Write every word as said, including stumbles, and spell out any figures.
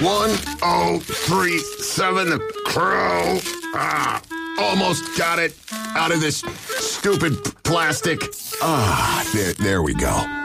one oh three seven, the crow. Ah, almost got it out of this stupid plastic. Ah, there, there we go.